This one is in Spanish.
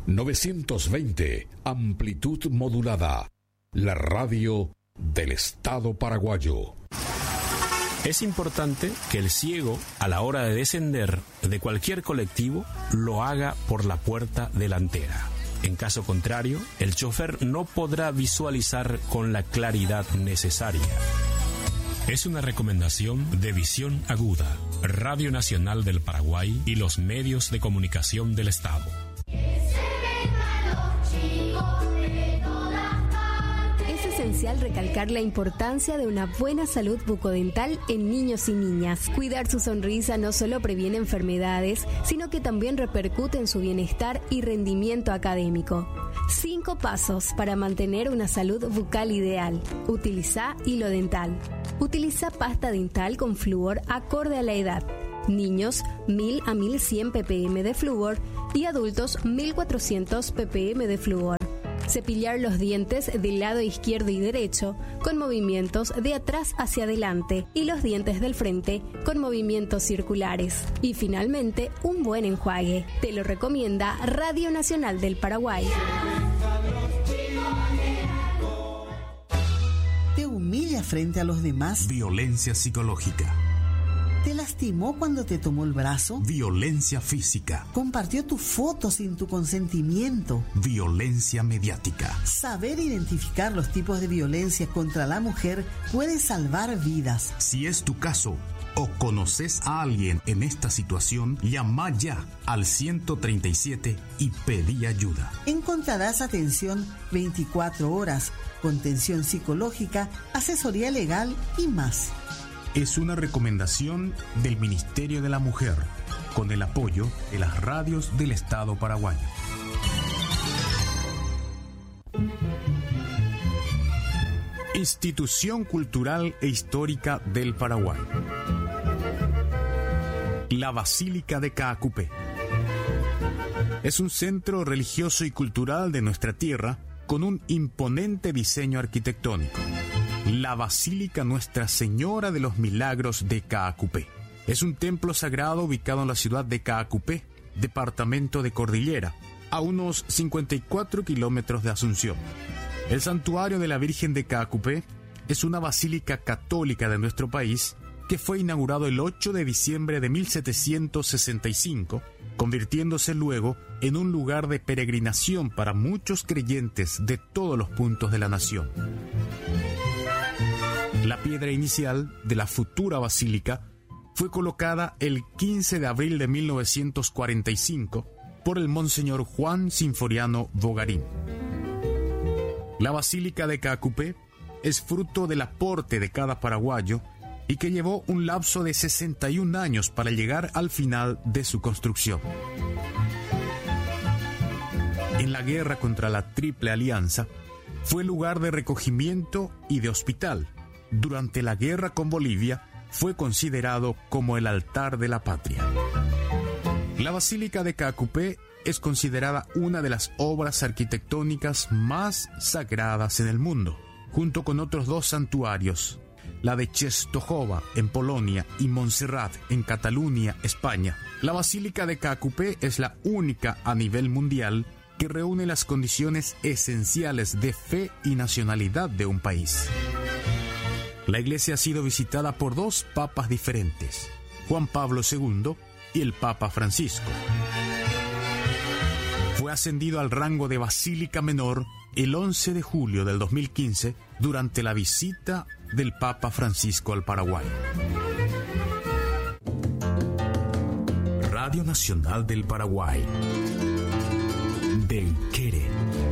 920, amplitud modulada. La radio del Estado paraguayo. Es importante que el ciego, a la hora de descender de cualquier colectivo, lo haga por la puerta delantera. En caso contrario, el chofer no podrá visualizar con la claridad necesaria. Es una recomendación de Visión Aguda, Radio Nacional del Paraguay y los medios de comunicación del Estado. Es esencial recalcar la importancia de una buena salud bucodental en niños y niñas. Cuidar su sonrisa no solo previene enfermedades, sino que también repercute en su bienestar y rendimiento académico. 5 pasos para mantener una salud bucal ideal. Utiliza hilo dental. Utiliza pasta dental con flúor acorde a la edad. Niños, 1000 a 1100 ppm de flúor y adultos, 1400 ppm de flúor. Cepillar los dientes del lado izquierdo y derecho con movimientos de atrás hacia adelante y los dientes del frente con movimientos circulares. Y finalmente, un buen enjuague. Te lo recomienda Radio Nacional del Paraguay. ¿Te humilla frente a los demás? Violencia psicológica. ¿Te lastimó cuando te tomó el brazo? Violencia física. ¿Compartió tu foto sin tu consentimiento? Violencia mediática. Saber identificar los tipos de violencia contra la mujer puede salvar vidas. Si es tu caso o conoces a alguien en esta situación, llama ya al 137 y pedí ayuda. Encontrarás atención 24 horas, contención psicológica, asesoría legal y más. Es una recomendación del Ministerio de la Mujer, con el apoyo de las radios del Estado paraguayo. Institución Cultural e Histórica del Paraguay. La Basílica de Caacupé. Es un centro religioso y cultural de nuestra tierra con un imponente diseño arquitectónico. La Basílica Nuestra Señora de los Milagros de Caacupé. Es un templo sagrado ubicado en la ciudad de Caacupé, departamento de Cordillera, a unos 54 kilómetros de Asunción. El santuario de la Virgen de Caacupé es una basílica católica de nuestro país que fue inaugurado el 8 de diciembre de 1765, convirtiéndose luego en un lugar de peregrinación para muchos creyentes de todos los puntos de la nación. La piedra inicial de la futura basílica fue colocada el 15 de abril de 1945 por el monseñor Juan Sinforiano Bogarín. La Basílica de Caacupé es fruto del aporte de cada paraguayo y que llevó un lapso de 61 años para llegar al final de su construcción. En la guerra contra la Triple Alianza, fue lugar de recogimiento y de hospital. Durante la guerra con Bolivia, fue considerado como el altar de la patria. La Basílica de Caacupé es considerada una de las obras arquitectónicas más sagradas en el mundo, junto con otros 2 santuarios, la de Częstochowa en Polonia y Montserrat en Cataluña, España. La Basílica de Caacupé es la única a nivel mundial que reúne las condiciones esenciales de fe y nacionalidad de un país. La iglesia ha sido visitada por 2 papas diferentes, Juan Pablo II y el Papa Francisco. Fue ascendido al rango de Basílica Menor el 11 de julio del 2015 durante la visita del Papa Francisco al Paraguay. Radio Nacional del Paraguay. Del Quere.